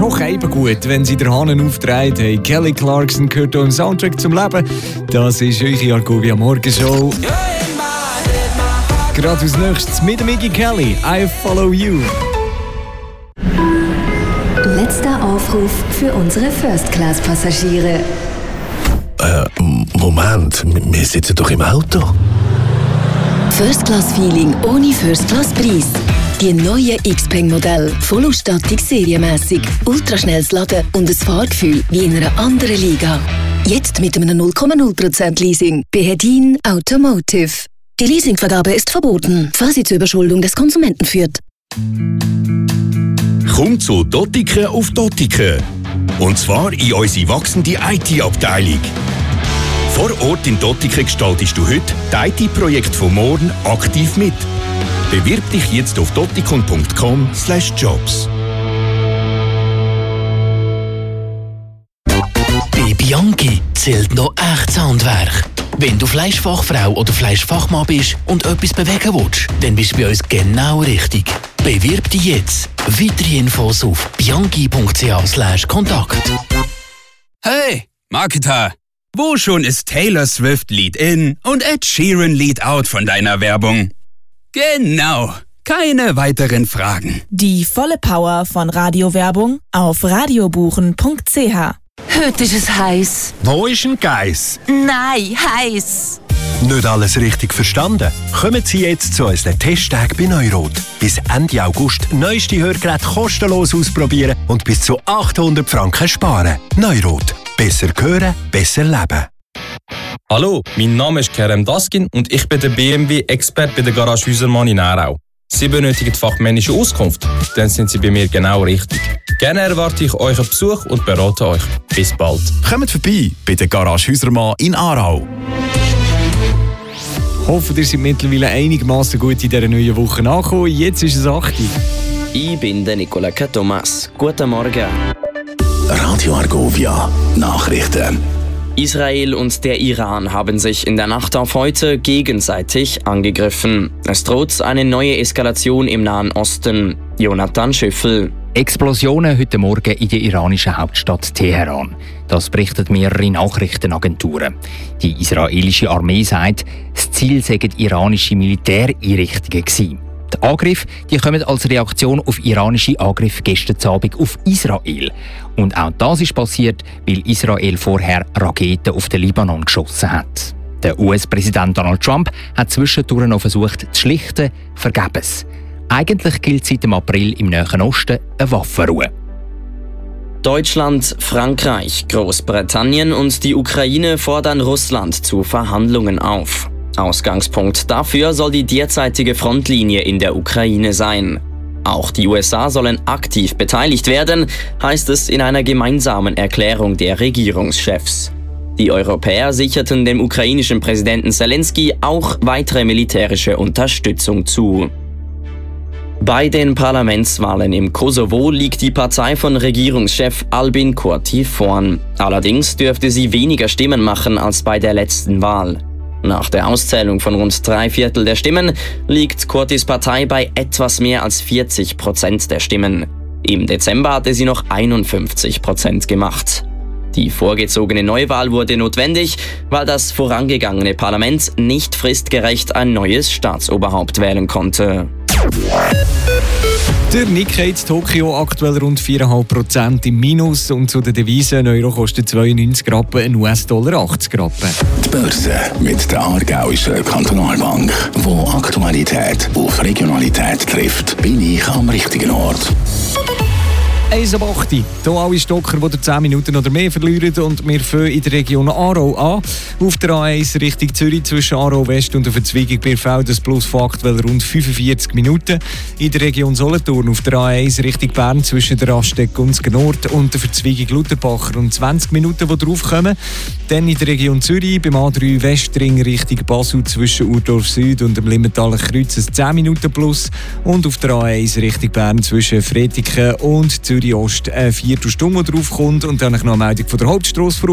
schon eben gut, wenn sie der Hahn auftritt. Hey, Kelly Clarkson gehört hier im Soundtrack zum Leben. Das ist eure Argovia Morgenshow. Gerade als nächstes mit dem Iggy Kelly, I Follow You. Letzter Aufruf für unsere First-Class-Passagiere. Moment, wir sitzen doch im Auto. First-Class-Feeling ohne First-Class-Preis. Die neuen Xpeng-Modelle, Vollausstattung serienmässig, ultraschnelles Laden und ein Fahrgefühl wie in einer anderen Liga. Jetzt mit einem 0,0% Leasing bei Hedin Automotive. Die Leasingvergabe ist verboten, falls sie zur Überschuldung des Konsumenten führt. Komm zu Dottiken auf Dottiken. Und zwar in unsere wachsende IT-Abteilung. Vor Ort in Dottiken gestaltest du heute die IT-Projekte von morgen aktiv mit. Bewirb dich jetzt auf dottikon.com/jobs. Bei Bianchi zählt noch echtes Handwerk. Wenn du Fleischfachfrau oder Fleischfachmann bist und etwas bewegen willst, dann bist du bei uns genau richtig. Bewirb dich jetzt. Weitere Infos auf bianchi.ch/Kontakt. Hey, Marketer! Wo schon ist Taylor Swift Lied in und Ed Sheeran Lied out von deiner Werbung? Genau, keine weiteren Fragen. Die volle Power von Radiowerbung auf radiobuchen.ch. Heute ist es heiß. Wo ist ein Geiss? Nein, heiß. Nicht alles richtig verstanden? Kommen Sie jetzt zu unseren Testtagen bei Neurot. Bis Ende August neueste Hörgeräte kostenlos ausprobieren und bis zu 800 Franken sparen. Neurot. Besser hören, besser leben. Hallo, mein Name ist Kerem Daskin und ich bin der BMW-Experte bei der Garage Hüsermann in Aarau. Sie benötigen fachmännische Auskunft? Dann sind Sie bei mir genau richtig. Gerne erwarte ich euren Besuch und berate euch. Bis bald. Kommt vorbei bei der Garage Hüsermann in Aarau. Hoffen, ihr seid mittlerweile einigermaßen gut in dieser neuen Woche angekommen. Jetzt ist es 8 Uhr. Ich bin der Nicola Thomas. Guten Morgen. Radio Argovia. Nachrichten. Israel und der Iran haben sich in der Nacht auf heute gegenseitig angegriffen. Es droht eine neue Eskalation im Nahen Osten. Jonathan Schüffel. Explosionen heute Morgen in der iranischen Hauptstadt Teheran. Das berichten mehrere Nachrichtenagenturen. Die israelische Armee sagt, das Ziel seien iranische Militäreinrichtungen gewesen. Die Angriffe kommen als Reaktion auf iranische Angriffe gestern Abend auf Israel. Und auch das ist passiert, weil Israel vorher Raketen auf den Libanon geschossen hat. Der US-Präsident Donald Trump hat zwischendurch noch versucht zu schlichten, vergebens. Eigentlich gilt seit dem April im Nahen Osten eine Waffenruhe. Deutschland, Frankreich, Großbritannien und die Ukraine fordern Russland zu Verhandlungen auf. Ausgangspunkt dafür soll die derzeitige Frontlinie in der Ukraine sein. Auch die USA sollen aktiv beteiligt werden, heißt es in einer gemeinsamen Erklärung der Regierungschefs. Die Europäer sicherten dem ukrainischen Präsidenten Zelensky auch weitere militärische Unterstützung zu. Bei den Parlamentswahlen im Kosovo liegt die Partei von Regierungschef Albin Kurti vorn. Allerdings dürfte sie weniger Stimmen machen als bei der letzten Wahl. Nach der Auszählung von rund 3/4 der Stimmen liegt Kurtis Partei bei etwas mehr als 40% der Stimmen. Im Dezember hatte sie noch 51% gemacht. Die vorgezogene Neuwahl wurde notwendig, weil das vorangegangene Parlament nicht fristgerecht ein neues Staatsoberhaupt wählen konnte. Der Nikkei in Tokio aktuell rund 4,5% im Minus und zu den Devisen: ein Euro kostet 92 Rappen, ein US-Dollar 80 Rappen. Die Börse mit der Aargauischen Kantonalbank, wo Aktualität auf Regionalität trifft, bin ich am richtigen Ort. 1,8. Hier alle Stocker, die 10 Minuten oder mehr verlieren, und wir fangen in der Region Aarau an. Auf der A1 Richtung Zürich zwischen Aarau West und der Verzweigung Birfelden plus von aktuell rund 45 Minuten. In der Region Solothurn auf der A1 Richtung Bern zwischen der Rasteg und Nord und der Verzweigung Luterbacher rund 20 Minuten, die draufkommen. Dann in der Region Zürich beim A3 Westring Richtung Basel zwischen Urdorf Süd und dem Limmentaler Kreuz 10 Minuten plus. Und auf der A1 Richtung Bern zwischen Fretiken und Zürich Ost eine Viertelstunde, die draufkommt. Und dann noch eine Meldung von der Hauptstrasse